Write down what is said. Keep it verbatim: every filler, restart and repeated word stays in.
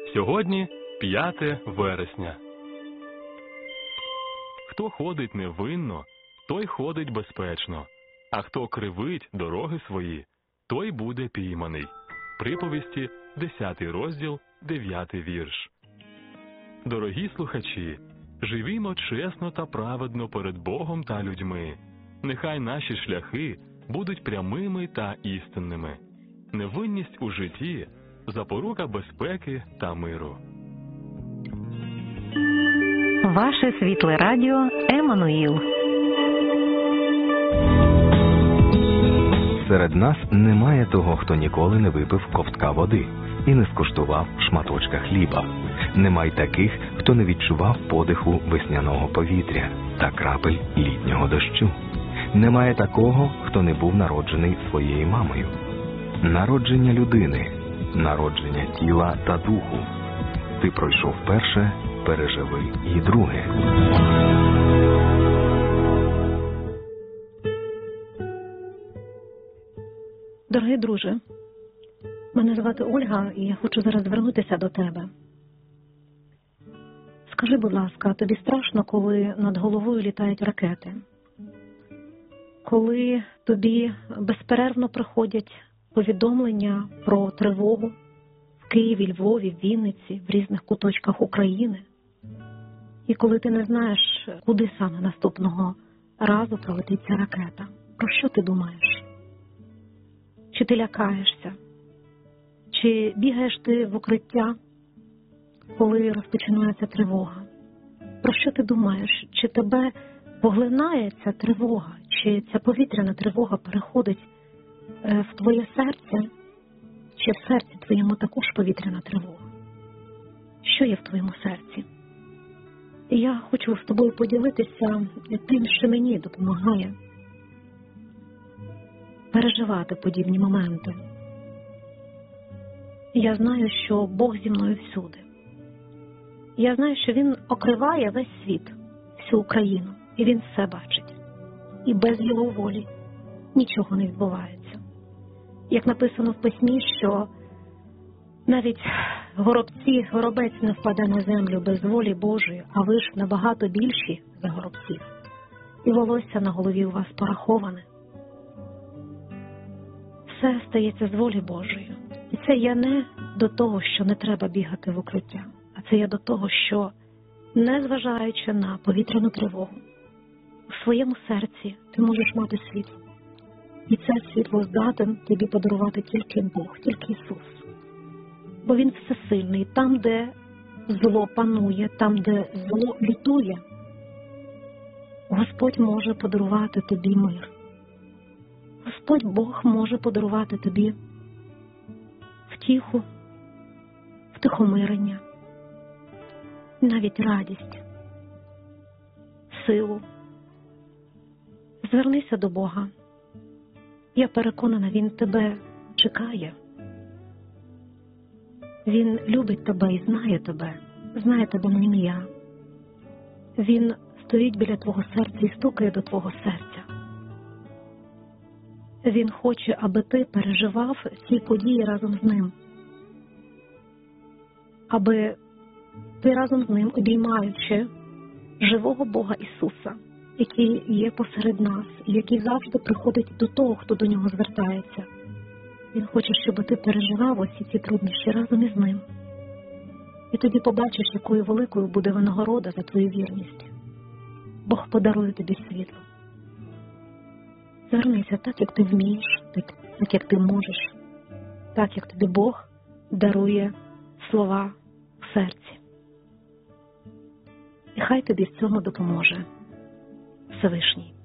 Сьогодні п'яте вересня. Хто ходить невинно, той ходить безпечно, а хто кривить дороги свої, той буде пійманий. Приповісті, десятий розділ, дев'ятий вірш. Дорогі слухачі, живімо чесно та праведно перед Богом та людьми. Нехай наші шляхи будуть прямими та істинними. Невинність у житті – запорука безпеки та миру. Ваше світле радіо Еммануїл. Серед нас немає того, хто ніколи не випив ковтка води і не скуштував шматочка хліба. Немає таких, хто не відчував подиху весняного повітря та крапель літнього дощу. Немає такого, хто не був народжений своєю мамою. Народження людини, народження тіла та духу. Ти пройшов перше, переживи і друге. Дорогий друже, мене звати Ольга, і я хочу зараз звернутися до тебе. Скажи, будь ласка, тобі страшно, коли над головою літають ракети? Коли тобі безперервно приходять повідомлення про тривогу в Києві, Львові, Вінниці, в різних куточках України? І коли ти не знаєш, куди саме наступного разу пролетить ця ракета? Про що ти думаєш? Чи ти лякаєшся? Чи бігаєш ти в укриття, коли розпочинається тривога? Про що ти думаєш? Чи тебе поглинає ця тривога? Чи ця повітряна тривога переходить в твоє серце? Чи в серці твоєму також повітряна тривога? Що є в твоєму серці? І я хочу з тобою поділитися тим, що мені допомагає переживати подібні моменти. Я знаю, що Бог зі мною всюди. Я знаю, що Він окриває весь світ, всю Україну, і Він все бачить. І без Його волі нічого не відбувається. Як написано в Письмі, що навіть горобці, горобець не впаде на землю без волі Божої, а ви ж набагато більші за горобців. І волосся на голові у вас пораховане. Все стається з волі Божої. І це я не до того, що не треба бігати в укриття, а це я до того, що, незважаючи на повітряну тривогу, у своєму серці ти можеш мати світло. І це світло здатен тобі подарувати тільки Бог, тільки Ісус. Бо Він всесильний. Там, де зло панує, там, де зло лютує, Господь може подарувати тобі мир. Господь Бог може подарувати тобі втіху, втихомирення, навіть радість, силу. Звернися до Бога. Я переконана, Він тебе чекає. Він любить тебе і знає тебе, знає тебе на ім'я. Він стоїть біля твого серця і стукає до твого серця. Він хоче, аби ти переживав ці події разом з ним. Аби ти разом з ним, обіймаючи живого Бога Ісуса, який є посеред нас, який завжди приходить до того, хто до нього звертається. Він хоче, щоб ти переживав усі ці труднощі разом із ним. І тоді побачиш, якою великою буде винагорода за твою вірність. Бог подарує тобі світло. Звернися так, як ти вмієш, так, так як ти можеш, так, як тобі Бог дарує слова в серці. І хай тобі в цьому допоможе Всевишній.